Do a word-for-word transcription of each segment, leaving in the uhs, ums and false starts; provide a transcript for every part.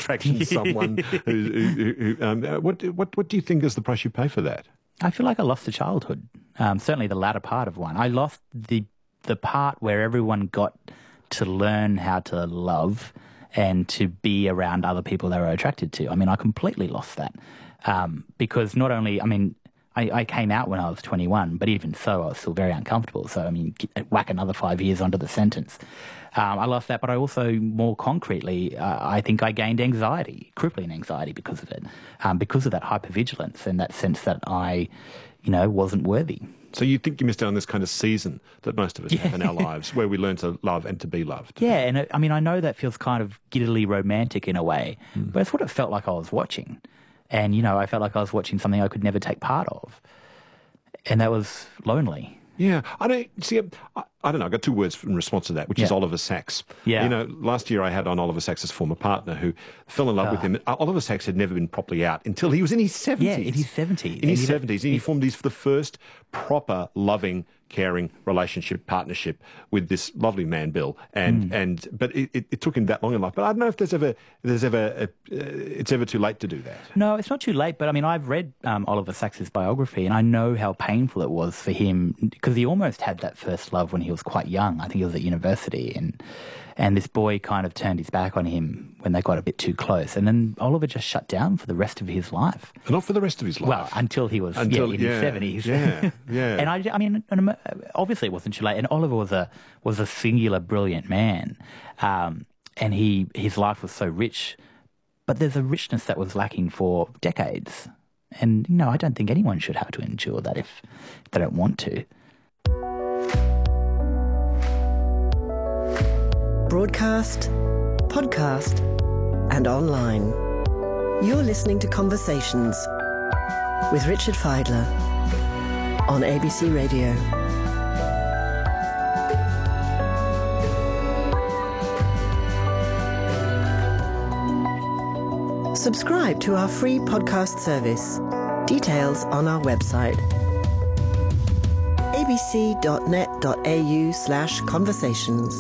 attraction to someone. who, who, who, um, what, what, what do you think is the price you pay for that? I feel like I lost a childhood, um, certainly the latter part of one. I lost the the part where everyone got to learn how to love and to be around other people they were attracted to. I mean, I completely lost that um, because not only, I mean, I, I came out when I was twenty-one, but even so, I was still very uncomfortable. So, I mean, whack another five years onto the sentence. Um, I lost that, but I also, more concretely, uh, I think I gained anxiety, crippling anxiety because of it, um, because of that hypervigilance and that sense that I, you know, wasn't worthy. So you think you missed out on this kind of season that most of us yeah. have in our lives, where we learn to love and to be loved? Yeah, and it, I mean, I know that feels kind of giddily romantic in a way, mm. but it's what it felt like I was watching. And, you know, I felt like I was watching something I could never take part of. And that was lonely. Yeah, I don't see. I, I don't know. I got two words in response to that, which yeah. is Oliver Sacks. Yeah, you know, last year I had on Oliver Sacks' former partner who fell in love uh, with him. Oliver Sacks had never been properly out until he was in his seventies. Yeah, in his seventies. In his seventies, and he formed his the first proper loving, caring relationship partnership with this lovely man, Bill. And mm. and but it, it, it took him that long in life. But I don't know if there's ever there's ever a, uh, it's ever too late to do that. No, it's not too late. But I mean, I've read um, Oliver Sacks' biography, and I know how painful it was for him because he almost had that first love when he was quite young. I think he was at university, and and this boy kind of turned his back on him when they got a bit too close, and then Oliver just shut down for the rest of his life. Not for the rest of his life. Well, until he was until, yeah, in yeah, his seventies. Yeah, yeah. And I, I mean, obviously it wasn't too late. And Oliver was a was a singular, brilliant man, um, and he his life was so rich. But there's a richness that was lacking for decades, and you know, I don't think anyone should have to endure that if, if they don't want to. Broadcast, podcast, and online. You're listening to Conversations with Richard Fidler on A B C Radio. Subscribe to our free podcast service. Details on our website. abc.net.au slash conversations.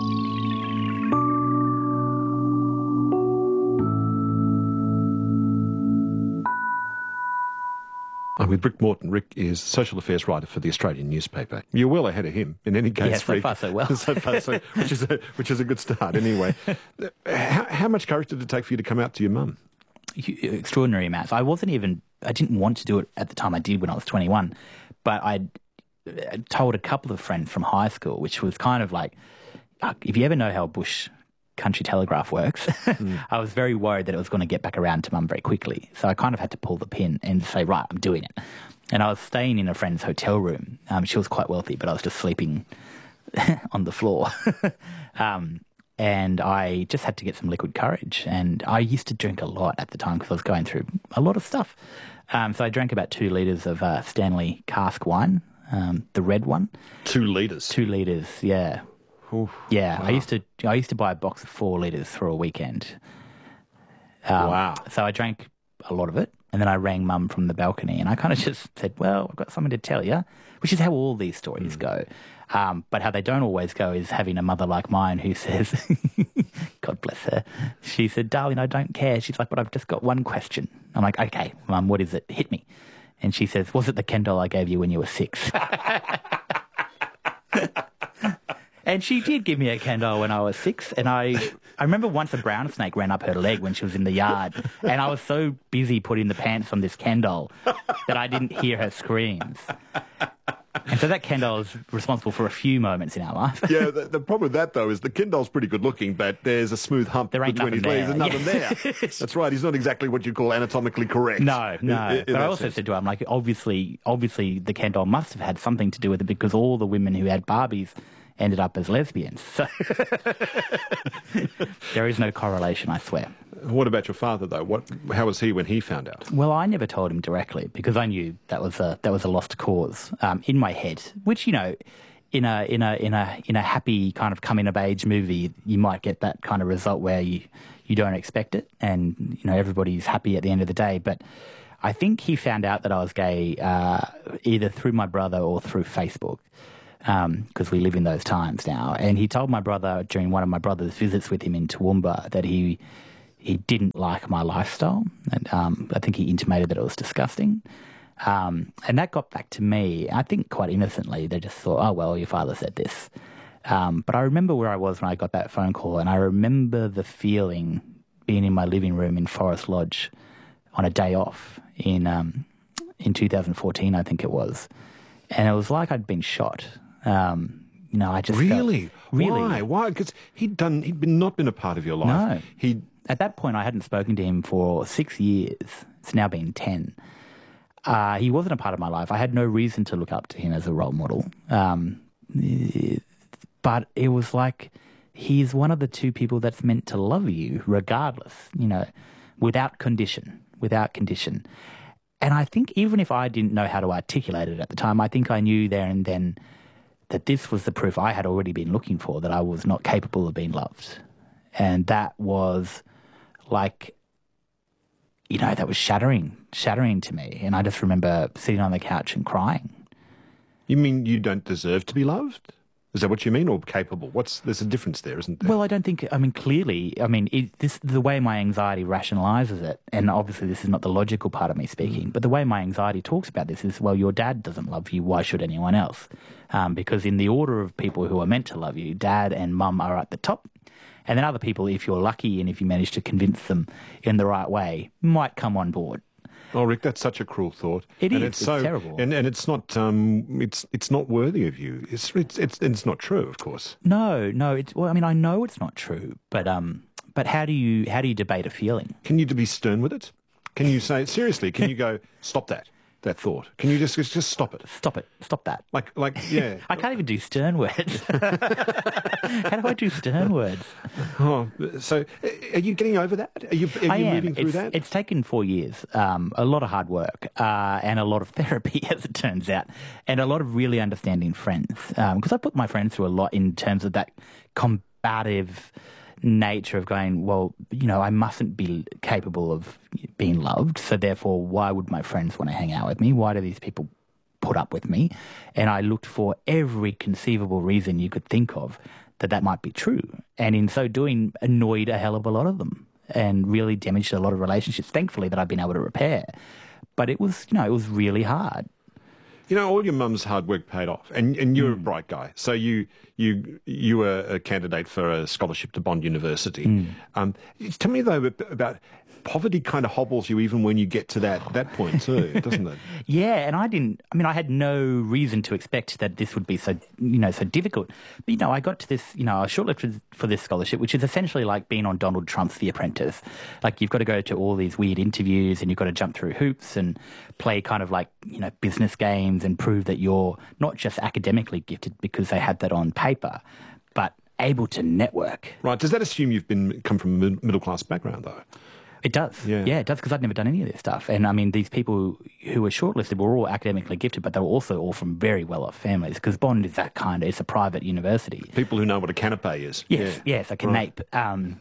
I'm with Rick Morton. Rick is social affairs writer for the Australian newspaper. You're well ahead of him in any case. Yeah, so Rick. far so well. so far so, which is a, which is a good start anyway. how, how much courage did it take for you to come out to your mum? Extraordinary amounts. I wasn't even, I didn't want to do it at the time. I did when I was twenty-one, but I told a couple of friends from high school, which was kind of like, if you ever know how Bush Country Telegraph works, mm. I was very worried that it was going to get back around to mum very quickly. So I kind of had to pull the pin and say, right, I'm doing it. And I was staying in a friend's hotel room. Um, she was quite wealthy, but I was just sleeping on the floor. um, and I just had to get some liquid courage. And I used to drink a lot at the time because I was going through a lot of stuff. Um, so I drank about two litres of uh, Stanley cask wine, um, the red one. Two litres? Two litres, yeah. Oof, yeah, wow. I used to I used to buy a box of four litres for a weekend. Um, wow. So I drank a lot of it, and then I rang mum from the balcony, and I kind of just said, well, I've got something to tell you, which is how all these stories mm. go. Um, but how they don't always go is having a mother like mine who says, God bless her, she said, darling, I don't care. She's like, but I've just got one question. I'm like, okay, mum, what is it? Hit me. And she says, was it the Ken doll I gave you when you were six? And she did give me a Ken doll when I was six. And I I remember once a brown snake ran up her leg when she was in the yard. And I was so busy putting the pants on this Ken doll that I didn't hear her screams. And so that Ken doll is responsible for a few moments in our life. Yeah, the, the problem with that, though, is the Ken doll's pretty good looking, but there's a smooth hump there ain't between his legs. There's nothing yeah. there. That's right. He's not exactly what you call anatomically correct. No, no. In, in but I also sense. said to her, I'm like, obviously, obviously the Ken doll must have had something to do with it because all the women who had Barbies ended up as lesbians. So there is no correlation, I swear. What about your father, though? What? How was he when he found out? Well, I never told him directly because I knew that was a that was a lost cause um, in my head. Which, you know, in a in a in a in a happy kind of coming of age movie, you might get that kind of result where you you don't expect it, and you know everybody's happy at the end of the day. But I think he found out that I was gay uh, either through my brother or through Facebook. Because um, we live in those times now. And he told my brother during one of my brother's visits with him in Toowoomba that he he didn't like my lifestyle. And, um, I think he intimated that it was disgusting. Um, and that got back to me, I think quite innocently. They just thought, oh, well, your father said this. Um, but I remember where I was when I got that phone call, and I remember the feeling being in my living room in Forest Lodge on a day off in um, in two thousand fourteen, I think it was. And it was like I'd been shot. Um, you know, I just really, felt, really, why, why? Because he'd done, he'd been not been a part of your life. No, he at that point I hadn't spoken to him for six years. It's now been ten. Uh, he wasn't a part of my life. I had no reason to look up to him as a role model. Um, but it was like he's one of the two people that's meant to love you regardless, you know, without condition, without condition. And I think even if I didn't know how to articulate it at the time, I think I knew there and then that this was the proof I had already been looking for, that I was not capable of being loved. And that was like, you know, that was shattering, shattering to me. And I just remember sitting on the couch and crying. You mean you don't deserve to be loved? Is that what you mean, or capable? What's there's a difference there, isn't there? Well, I don't think. I mean, clearly, I mean, it, this the way my anxiety rationalises it, and obviously this is not the logical part of me speaking, mm. but the way my anxiety talks about this is, well, your dad doesn't love you. Why should anyone else? Um, because in the order of people who are meant to love you, dad and mum are at the top, and then other people, if you're lucky and if you manage to convince them in the right way, might come on board. Oh, Rick, that's such a cruel thought. It and is. It's, it's so, terrible. And, and it's not. Um, it's it's not worthy of you. It's it's it's it's not true, of course. No, no. It's well. I mean, I know it's not true, but um, but how do you how do you debate a feeling? Can you be stern with it? Can you say seriously? Can you go stop that that thought? Can you just just stop it? Stop it. Stop that. Like like yeah. I can't even do stern words. How do I do stern words? Oh, so are you getting over that? Are you, are I you am. moving through it's, that? It's taken four years, um, a lot of hard work, uh, and a lot of therapy, as it turns out, and a lot of really understanding friends. Because um, I put my friends through a lot in terms of that combative nature of going, well, you know, I mustn't be capable of being loved, so therefore, why would my friends want to hang out with me? Why do these people put up with me? And I looked for every conceivable reason you could think of that that might be true. And in so doing, annoyed a hell of a lot of them and really damaged a lot of relationships, thankfully, that I've been able to repair. But it was, you know, it was really hard. You know, all your mum's hard work paid off, and and you're mm. a bright guy. So you you you were a candidate for a scholarship to Bond University. Mm. Um, tell me though about poverty. Kind of hobbles you even when you get to that that point too, doesn't it? Yeah, and I didn't. I mean, I had no reason to expect that this would be so you know so difficult. But you know, I got to this. You know, I was shortlisted for this scholarship, which is essentially like being on Donald Trump's The Apprentice. Like you've got to go to all these weird interviews, and you've got to jump through hoops and play kind of like you know business games and prove that you're not just academically gifted because they had that on paper, but able to network. Right. Does that assume you've been come from a middle class background though? It does. Yeah, yeah it does, because I'd never done any of this stuff. And, I mean, these people who were shortlisted were all academically gifted, but they were also all from very well-off families, because Bond is that kind of, it's a private university. People who know what a canapé is. Yes, yeah. yes, a canape, right. um,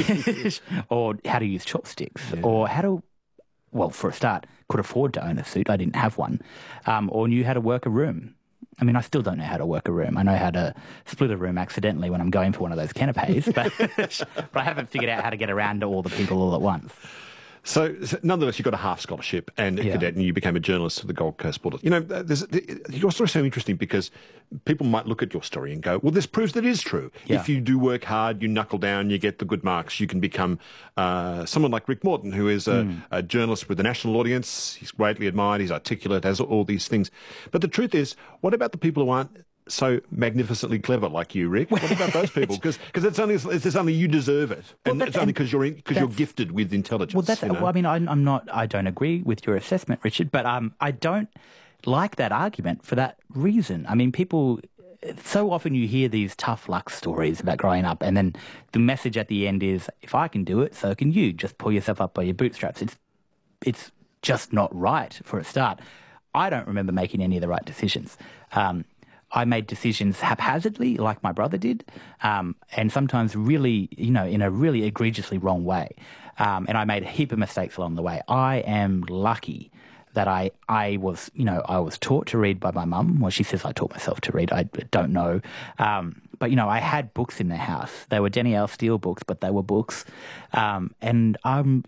or how to use chopsticks, yeah. or how to, well, for a start, could afford to own a suit. I didn't have one. Um, or knew how to work a room. I mean, I still don't know how to work a room. I know how to split a room accidentally when I'm going for one of those canapes, but, but I haven't figured out how to get around to all the people all at once. So, so nonetheless, you got a half scholarship and a yeah. cadet, and you became a journalist for the Gold Coast Bulletin. You know, there's, your story is so interesting because people might look at your story and go, well, this proves that it is true. Yeah. If you do work hard, you knuckle down, you get the good marks, you can become uh, someone like Rick Morton, who is a, mm. a journalist with a national audience. He's greatly admired, he's articulate, has all these things. But the truth is, what about the people who aren't so magnificently clever like you, Rick? What about those people? Because it's only it's only you deserve it, and well, it's only because you're because you're gifted with intelligence. Well, that's. You know? Well, I mean, I, I'm not. I don't agree with your assessment, Richard, but um, I don't like that argument for that reason. I mean, people. So often you hear these tough luck stories about growing up, and then the message at the end is, "If I can do it, so can you." Just pull yourself up by your bootstraps. It's it's just not right for a start. I don't remember making any of the right decisions. Um, I made decisions haphazardly, like my brother did, um, and sometimes really, you know, in a really egregiously wrong way. Um, and I made a heap of mistakes along the way. I am lucky that I, I was, you know, I was taught to read by my mum. Well, she says I taught myself to read. I don't know. Um, but, you know, I had books in the house. They were Denny L. Steele books, but they were books. Um, and I'm